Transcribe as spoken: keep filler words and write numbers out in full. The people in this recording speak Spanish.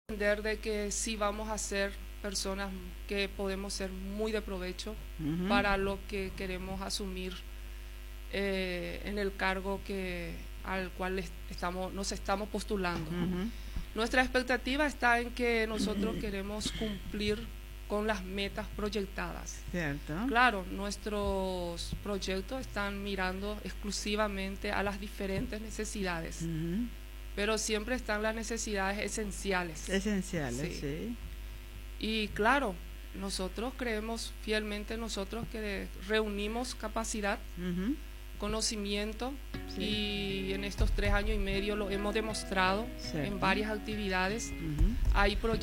entender de que sí vamos a ser personas que podemos ser muy de provecho Ujú. para lo que queremos asumir eh, en el cargo que al cual est- estamos nos estamos postulando. Ujú. Nuestra expectativa está en que nosotros queremos cumplir con las metas proyectadas. Cierto. Claro, nuestros proyectos están mirando exclusivamente a las diferentes necesidades, Ujú. pero siempre están las necesidades esenciales. Esenciales, Sí. sí. Y claro, nosotros creemos fielmente nosotros que reunimos capacidad, Ujú. conocimiento, Sí. y en estos tres años y medio lo hemos demostrado Cierto. en varias actividades. Ujú. Hay proyectos